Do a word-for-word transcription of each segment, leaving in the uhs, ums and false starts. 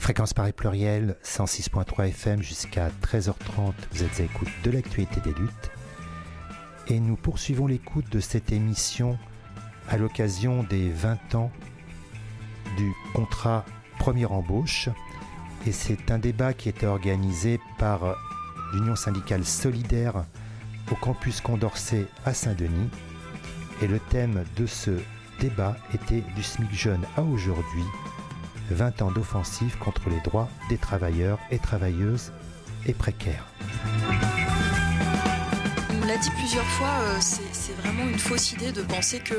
Fréquence Paris Pluriel, cent six virgule trois F M jusqu'à treize heures trente, vous êtes à l'écoute de l'actualité des luttes. Et nous poursuivons l'écoute de cette émission à l'occasion des vingt ans du contrat première embauche. Et c'est un débat qui était organisé par l'Union syndicale solidaire au campus Condorcet à Saint-Denis. Et le thème de ce débat était du SMIC jeune à aujourd'hui, vingt ans d'offensive contre les droits des travailleurs et travailleuses et précaires. On l'a dit plusieurs fois, euh, c'est, c'est vraiment une fausse idée de penser que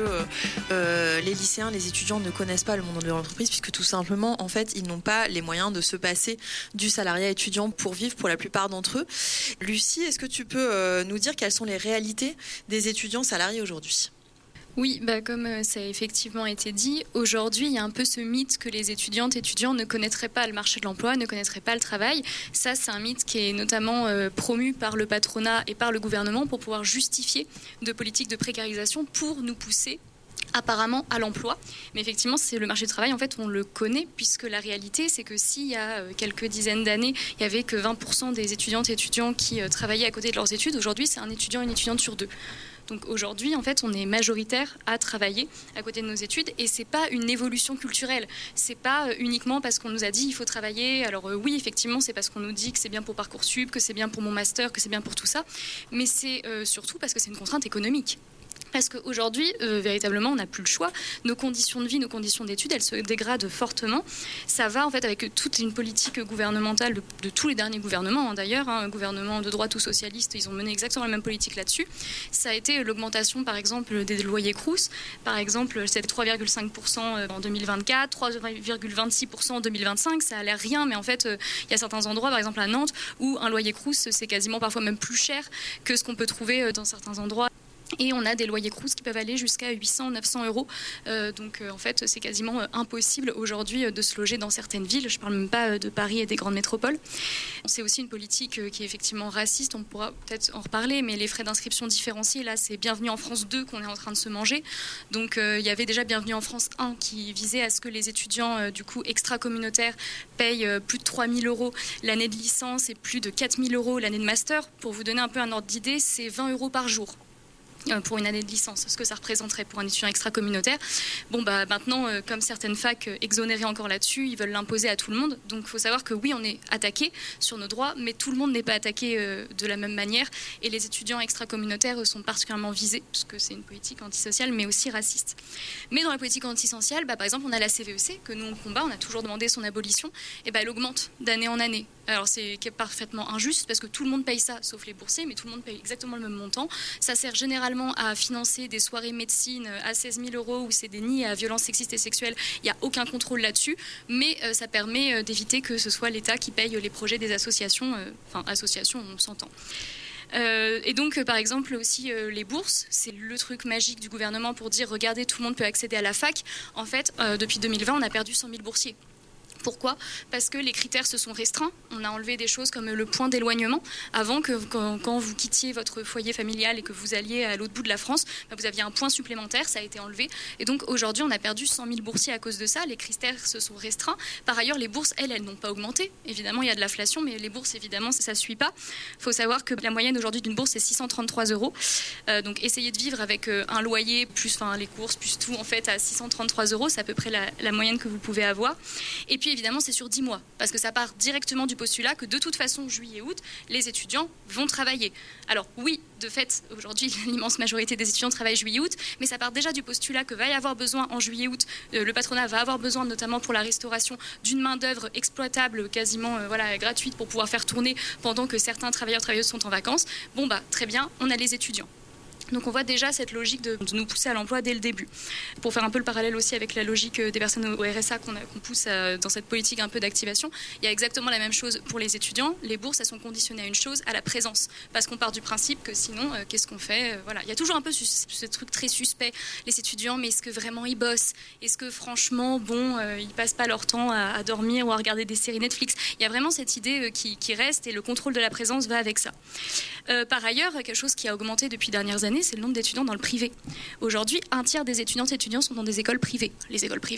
euh, les lycéens, les étudiants ne connaissent pas le monde de l'entreprise, puisque tout simplement, en fait, ils n'ont pas les moyens de se passer du salariat étudiant pour vivre pour la plupart d'entre eux. Lucie, est-ce que tu peux euh, nous dire quelles sont les réalités des étudiants salariés aujourd'hui ? Oui, bah comme ça a effectivement été dit, aujourd'hui, il y a un peu ce mythe que les étudiantes et étudiants ne connaîtraient pas le marché de l'emploi, ne connaîtraient pas le travail. Ça, c'est un mythe qui est notamment euh, promu par le patronat et par le gouvernement pour pouvoir justifier de politiques de précarisation pour nous pousser apparemment à l'emploi. Mais effectivement, c'est le marché du travail, en fait, on le connaît, puisque la réalité, c'est que s'il y a quelques dizaines d'années, il n'y avait que vingt pour cent des étudiantes et étudiants qui euh, travaillaient à côté de leurs études, aujourd'hui, c'est un étudiant et une étudiante sur deux. Donc aujourd'hui, en fait, on est majoritaire à travailler à côté de nos études et c'est pas une évolution culturelle. C'est pas uniquement parce qu'on nous a dit il faut travailler. Alors euh, oui, effectivement, c'est parce qu'on nous dit que c'est bien pour Parcoursup, que c'est bien pour mon master, que c'est bien pour tout ça. Mais c'est euh, surtout parce que c'est une contrainte économique. Parce qu'aujourd'hui, euh, véritablement, on n'a plus le choix. Nos conditions de vie, nos conditions d'études, elles se dégradent fortement. Ça va en fait avec toute une politique gouvernementale de, de tous les derniers gouvernements, hein, d'ailleurs, hein, gouvernement de droite ou socialiste, ils ont mené exactement la même politique là-dessus. Ça a été l'augmentation, par exemple, des loyers Crous. Par exemple, c'était trois virgule cinq pour cent en deux mille vingt-quatre, trois virgule vingt-six pour cent en deux mille vingt-cinq. Ça a l'air rien, mais en fait, il euh, y a certains endroits, par exemple à Nantes, où un loyer Crous, c'est quasiment parfois même plus cher que ce qu'on peut trouver dans certains endroits. Et on a des loyers Crous qui peuvent aller jusqu'à huit cents à neuf cents euros. Euh, donc euh, en fait, c'est quasiment euh, impossible aujourd'hui euh, de se loger dans certaines villes. Je ne parle même pas euh, de Paris et des grandes métropoles. C'est aussi une politique euh, qui est effectivement raciste. On pourra peut-être en reparler, mais les frais d'inscription différenciés, là, c'est Bienvenue en France deux qu'on est en train de se manger. Donc euh, il y avait déjà Bienvenue en France un qui visait à ce que les étudiants euh, du coup extra-communautaires payent euh, plus de trois mille euros l'année de licence et plus de quatre mille euros l'année de master. Pour vous donner un peu un ordre d'idée, c'est vingt euros par jour pour une année de licence, ce que ça représenterait pour un étudiant extra-communautaire. Bon, bah, maintenant, euh, comme certaines facs euh, exonérées encore là-dessus, ils veulent l'imposer à tout le monde. Donc, il faut savoir que oui, on est attaqué sur nos droits, mais tout le monde n'est pas attaqué euh, de la même manière. Et les étudiants extra-communautaires sont particulièrement visés, parce que c'est une politique antisociale, mais aussi raciste. Mais dans la politique antisociale, bah, par exemple, on a la C V E C, que nous, on combat, on a toujours demandé son abolition, et bah, elle augmente d'année en année. Alors, c'est parfaitement injuste, parce que tout le monde paye ça, sauf les boursiers, mais tout le monde paye exactement le même montant. Ça sert généralement à financer des soirées médecine à seize mille euros où c'est des nids à violences sexistes et sexuelles. Il n'y a aucun contrôle là-dessus, mais euh, ça permet euh, d'éviter que ce soit l'État qui paye les projets des associations. Euh, enfin, associations, on s'entend. Euh, et donc, euh, par exemple, aussi euh, les bourses, c'est le truc magique du gouvernement pour dire, regardez, tout le monde peut accéder à la fac. En fait, euh, depuis deux mille vingt, on a perdu cent mille boursiers. Pourquoi ? Parce que les critères se sont restreints. On a enlevé des choses comme le point d'éloignement. Avant, que, quand, quand vous quittiez votre foyer familial et que vous alliez à l'autre bout de la France, bah vous aviez un point supplémentaire, ça a été enlevé. Et donc aujourd'hui, on a perdu cent mille boursiers à cause de ça. Les critères se sont restreints. Par ailleurs, les bourses, elles, elles n'ont pas augmenté. Évidemment, il y a de l'inflation, mais les bourses, évidemment, ça ne suit pas. Il faut savoir que la moyenne aujourd'hui d'une bourse, c'est six cent trente-trois euros. Euh, donc essayer de vivre avec euh, un loyer, plus enfin, les courses, plus tout, en fait, à six cent trente-trois euros, c'est à peu près la, la moyenne que vous pouvez avoir. Et puis, évidemment, c'est sur dix mois, parce que ça part directement du postulat que de toute façon, juillet-août, les étudiants vont travailler. Alors oui, de fait, aujourd'hui, l'immense majorité des étudiants travaillent juillet-août, mais ça part déjà du postulat que va y avoir besoin en juillet-août, euh, le patronat va avoir besoin, notamment pour la restauration, d'une main-d'œuvre exploitable, quasiment euh, voilà, gratuite, pour pouvoir faire tourner pendant que certains travailleurs travailleuses sont en vacances. Bon, bah, très bien, on a les étudiants. Donc on voit déjà cette logique de, de nous pousser à l'emploi dès le début. Pour faire un peu le parallèle aussi avec la logique des personnes au R S A qu'on, a, qu'on pousse à, dans cette politique un peu d'activation, il y a exactement la même chose pour les étudiants. Les bourses, elles sont conditionnées à une chose, à la présence. Parce qu'on part du principe que sinon, euh, qu'est-ce qu'on fait euh, voilà. Il y a toujours un peu ce, ce truc très suspect. Les étudiants, mais est-ce que vraiment ils bossent ? Est-ce que franchement, bon, euh, ils passent pas leur temps à, à dormir ou à regarder des séries Netflix ? Il y a vraiment cette idée euh, qui, qui reste et le contrôle de la présence va avec ça. Euh, par ailleurs, quelque chose qui a augmenté depuis les dernières années, c'est le nombre d'étudiants dans le privé. Aujourd'hui, un tiers des étudiantes et étudiants sont dans des écoles privées. Les écoles privées,